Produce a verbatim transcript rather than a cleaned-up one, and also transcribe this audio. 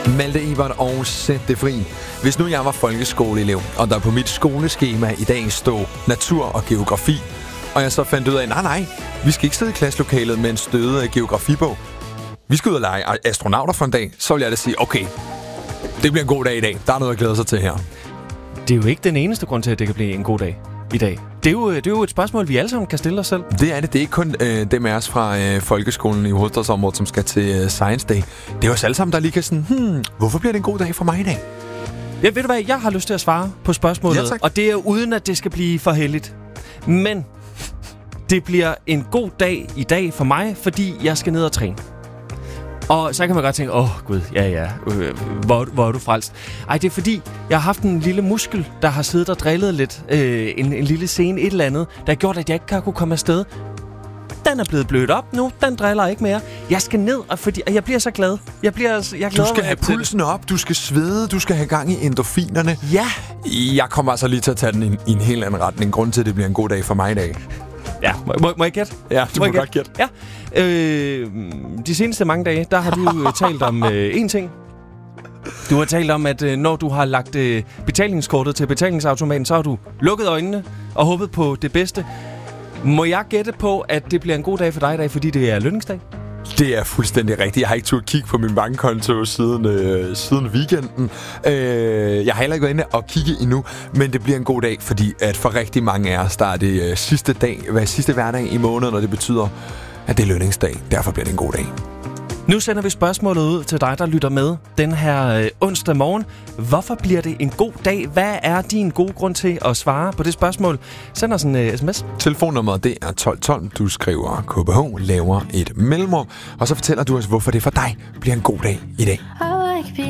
Malte Ebert og Sæt det fri. Hvis nu jeg var folkeskoleelev, og der på mit skoleskema i dag stod natur og geografi, og jeg så fandt ud af, nej nej, vi skal ikke sidde i klasselokalet med en støde geografibog. Vi skal ud og lege astronauter for en dag. Så vil jeg da sige, okay, det bliver en god dag i dag. Der er noget at glæde sig til her. Det er jo ikke den eneste grund til, at det kan blive en god dag i dag. Det er jo, det er jo et spørgsmål, vi alle sammen kan stille os selv. Det er det. Det er ikke kun øh, dem af os fra øh, folkeskolen i hovedstadsområdet, som skal til øh, Science Day. Det er jo os alle sammen, der lige kan sådan, hmm, hvorfor bliver det en god dag for mig i dag? Ja, ved du hvad, jeg har lyst til at svare på spørgsmålet. Ja, og det er uden, at det skal blive for heldigt. Men det bliver en god dag i dag for mig, fordi jeg skal ned og træne. Og så kan man godt tænke, åh oh, gud, ja ja, øh, hvor, hvor er du frelst? Ej, det er fordi, jeg har haft en lille muskel, der har siddet og drillet lidt. Øh, en, en lille scene, et eller andet, der har gjort, at jeg ikke kan kunne komme afsted. Den er blevet blødt op nu, den driller ikke mere. Jeg skal ned, og, fordi, og jeg bliver så glad. Jeg bliver, jeg du skal have pulsen op, du skal svede, du skal have gang i endorfinerne. Ja. Jeg kommer altså lige til at tage den i, i en helt anden retning. Grunden til, at det bliver en god dag for mig i dag. Ja, må, må, må jeg gætte? Ja, du må, må godt gætte. Ja. Øh, de seneste mange dage, der har du talt om øh, én ting. Du har talt om, at øh, når du har lagt øh, betalingskortet til betalingsautomaten, så har du lukket øjnene og håbet på det bedste. Må jeg gætte på, at det bliver en god dag for dig i dag, fordi det er lønningsdag? Det er fuldstændig rigtigt. Jeg har ikke turde kigge på min bankkonto siden, øh, siden weekenden. Øh, jeg har heller ikke været inde og kigge endnu, men det bliver en god dag, fordi at for rigtig mange af os, der er det øh, sidste dag, hvad sidste hverdag i måneden, og det betyder, at det er lønningsdag. Derfor bliver det en god dag. Nu sender vi spørgsmålet ud til dig, der lytter med den her øh, onsdag morgen. Hvorfor bliver det en god dag? Hvad er din gode grund til at svare på det spørgsmål? Send os en øh, sms. Telefonnummeret det er tolv tolv. Du skriver K B H, laver et mellemrum, og så fortæller du os, hvorfor det for dig bliver en god dag i dag.